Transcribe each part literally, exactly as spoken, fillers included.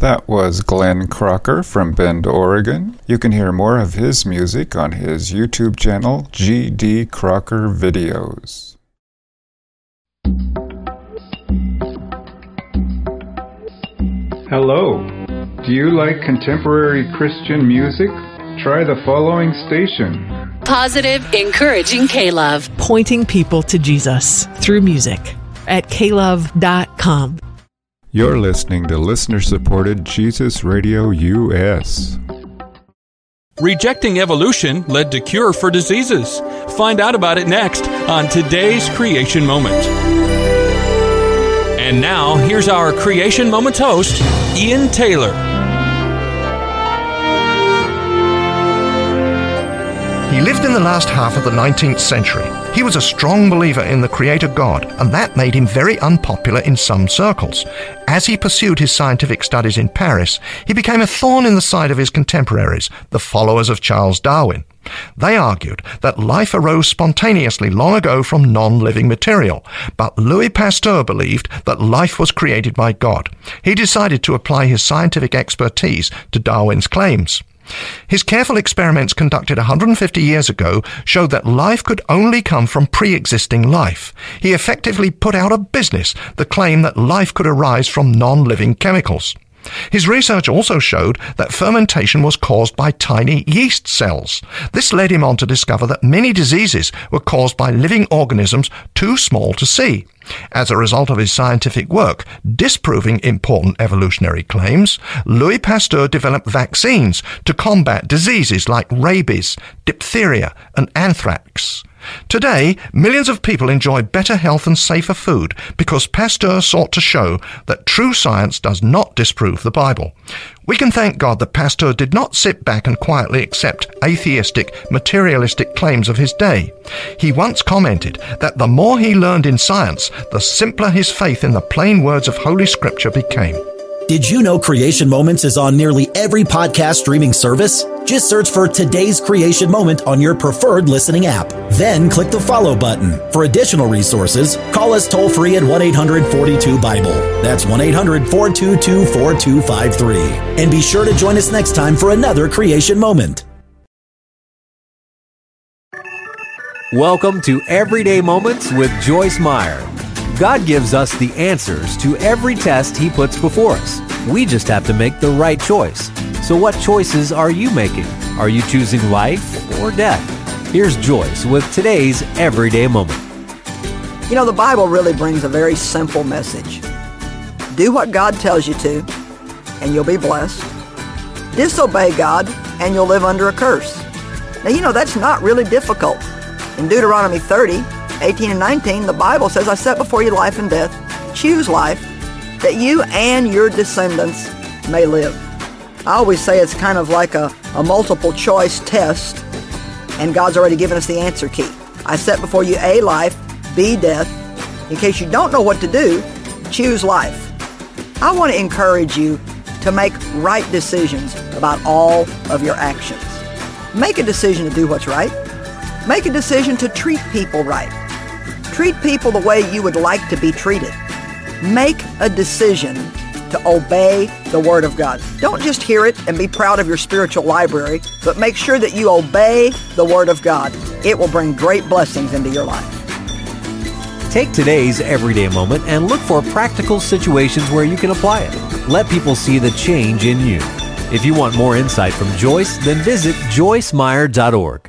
That was Glenn Crocker from Bend, Oregon. You can hear more of his music on his YouTube channel, G D Crocker Videos. Hello. Do you like contemporary Christian music? Try the following station. Positive, encouraging K-Love. Pointing people to Jesus through music at K Love dot com. You're listening to listener-supported Jesus Radio U S. Rejecting evolution led to cure for diseases. Find out about it next on today's Creation Moment. And now, here's our Creation Moment host, Ian Taylor. He lived in the last half of the nineteenth century. He was a strong believer in the Creator God, and that made him very unpopular in some circles. As he pursued his scientific studies in Paris, he became a thorn in the side of his contemporaries, the followers of Charles Darwin. They argued that life arose spontaneously long ago from non-living material, but Louis Pasteur believed that life was created by God. He decided to apply his scientific expertise to Darwin's claims. His careful experiments conducted one hundred fifty years ago showed that life could only come from pre-existing life. He effectively put out of business the claim that life could arise from non-living chemicals. His research also showed that fermentation was caused by tiny yeast cells. This led him on to discover that many diseases were caused by living organisms too small to see. As a result of his scientific work, disproving important evolutionary claims, Louis Pasteur developed vaccines to combat diseases like rabies, diphtheria, and anthrax. Today, millions of people enjoy better health and safer food because Pasteur sought to show that true science does not disprove the Bible. We can thank God that Pasteur did not sit back and quietly accept atheistic, materialistic claims of his day. He once commented that the more he learned in science, the simpler his faith in the plain words of Holy Scripture became. Did you know Creation Moments is on nearly every podcast streaming service? Just search for Today's Creation Moment on your preferred listening app. Then click the follow button. For additional resources, call us toll-free at one eight hundred four two Bible. That's one eight hundred four two two four two five three. And be sure to join us next time for another Creation Moment. Welcome to Everyday Moments with Joyce Meyer. God gives us the answers to every test He puts before us. We just have to make the right choice. So what choices are you making? Are you choosing life or death? Here's Joyce with today's Everyday Moment. You know, the Bible really brings a very simple message. Do what God tells you to, and you'll be blessed. Disobey God, and you'll live under a curse. Now, you know, that's not really difficult. In Deuteronomy thirty, eighteen and nineteen, the Bible says, I set before you life and death. Choose life, that you and your descendants may live. I always say it's kind of like a, a multiple choice test, and God's already given us the answer key. I set before you A, life, B, death. In case you don't know what to do, choose life. I want to encourage you to make right decisions about all of your actions. Make a decision to do what's right. Make a decision to treat people right. Treat people the way you would like to be treated. Make a decision to obey the Word of God. Don't just hear it and be proud of your spiritual library, but make sure that you obey the Word of God. It will bring great blessings into your life. Take today's Everyday Moment and look for practical situations where you can apply it. Let people see the change in you. If you want more insight from Joyce, then visit joyce meyer dot org.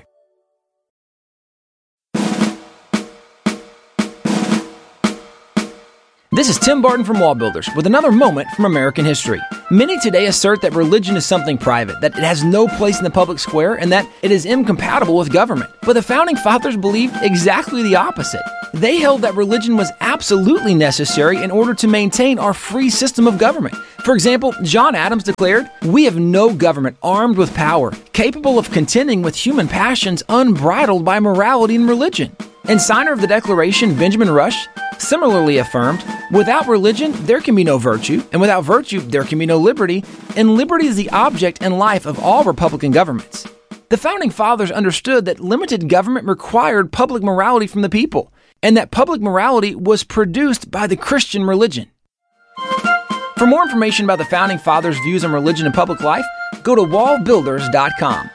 This is Tim Barton from Wall Builders with another moment from American history. Many today assert that religion is something private, that it has no place in the public square, and that it is incompatible with government. But the Founding Fathers believed exactly the opposite. They held that religion was absolutely necessary in order to maintain our free system of government. For example, John Adams declared, "We have no government armed with power, capable of contending with human passions unbridled by morality and religion." And signer of the Declaration, Benjamin Rush, similarly affirmed, "Without religion, there can be no virtue, and without virtue, there can be no liberty, and liberty is the object and life of all Republican governments." The Founding Fathers understood that limited government required public morality from the people, and that public morality was produced by the Christian religion. For more information about the Founding Fathers' views on religion and public life, go to wall builders dot com.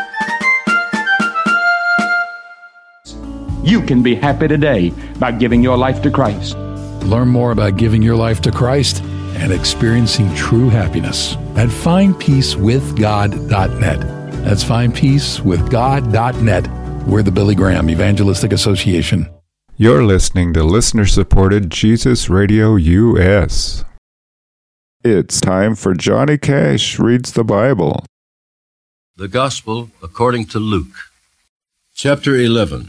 You can be happy today by giving your life to Christ. Learn more about giving your life to Christ and experiencing true happiness at find peace with god dot net. That's find peace with god dot net. We're the Billy Graham Evangelistic Association. You're listening to listener-supported Jesus Radio U S. It's time for Johnny Cash Reads the Bible. The Gospel according to Luke, chapter eleven.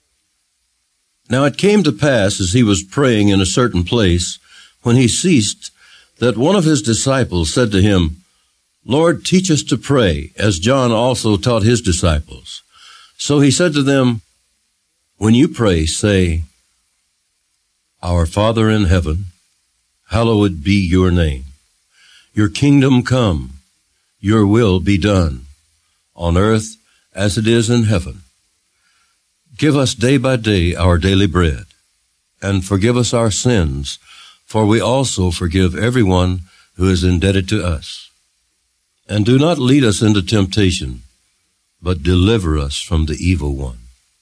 Now it came to pass, as he was praying in a certain place, when he ceased, that one of his disciples said to him, Lord, teach us to pray, as John also taught his disciples. So he said to them, When you pray, say, Our Father in heaven, hallowed be your name. Your kingdom come, your will be done, on earth as it is in heaven. Give us day by day our daily bread, and forgive us our sins, for we also forgive everyone who is indebted to us. And do not lead us into temptation, but deliver us from the evil one.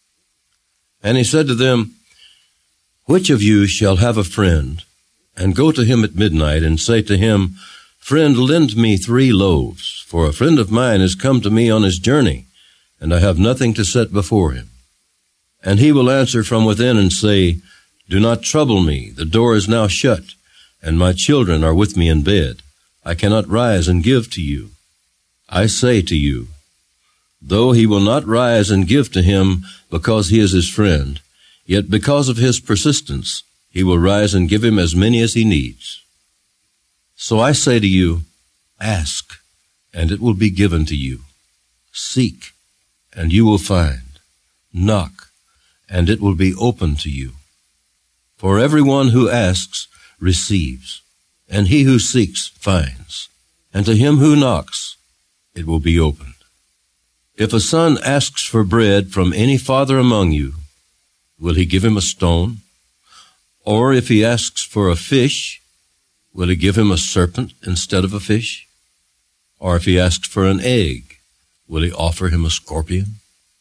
And he said to them, Which of you shall have a friend, and go to him at midnight, and say to him, Friend, lend me three loaves, for a friend of mine has come to me on his journey, and I have nothing to set before him. And he will answer from within and say, Do not trouble me, the door is now shut, and my children are with me in bed. I cannot rise and give to you. I say to you, though he will not rise and give to him because he is his friend, yet because of his persistence, he will rise and give him as many as he needs. So I say to you, ask, and it will be given to you. Seek, and you will find. Knock, and it will be open to you. For everyone who asks receives, and he who seeks finds, and to him who knocks it will be opened. If a son asks for bread from any father among you, will he give him a stone? Or if he asks for a fish, will he give him a serpent instead of a fish? Or if he asks for an egg, will he offer him a scorpion?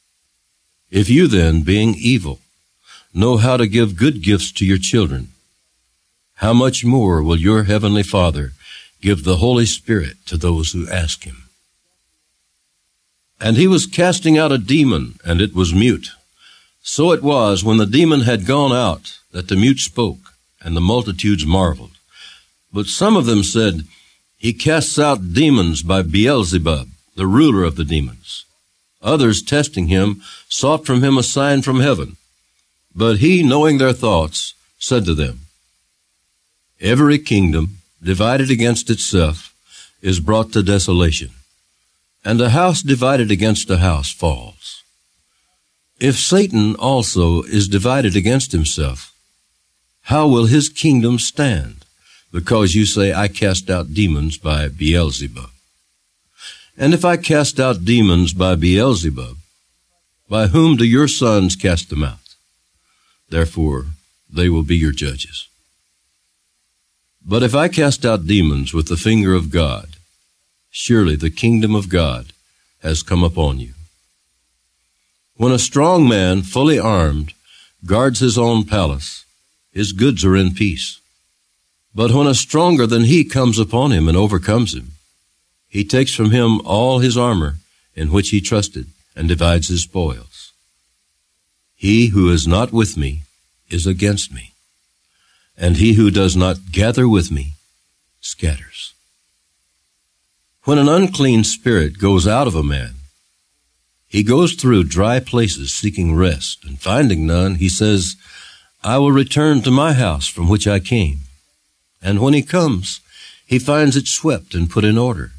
If you then, being evil, know how to give good gifts to your children, how much more will your heavenly Father give the Holy Spirit to those who ask him? And he was casting out a demon, and it was mute. So it was, when the demon had gone out, that the mute spoke, and the multitudes marveled. But some of them said, He casts out demons by Beelzebub, the ruler of the demons. Others, testing him, sought from him a sign from heaven. But he, knowing their thoughts, said to them, Every kingdom divided against itself is brought to desolation, and a house divided against a house falls. If Satan also is divided against himself, how will his kingdom stand? Because you say, I cast out demons by Beelzebub. And if I cast out demons by Beelzebub, by whom do your sons cast them out? Therefore, they will be your judges. But if I cast out demons with the finger of God, surely the kingdom of God has come upon you. When a strong man, fully armed, guards his own palace, his goods are in peace. But when a stronger than he comes upon him and overcomes him, he takes from him all his armor in which he trusted and divides his spoils. He who is not with me is against me, and he who does not gather with me scatters. When an unclean spirit goes out of a man, he goes through dry places seeking rest, and finding none, he says, I will return to my house from which I came. And when he comes, he finds it swept and put in order.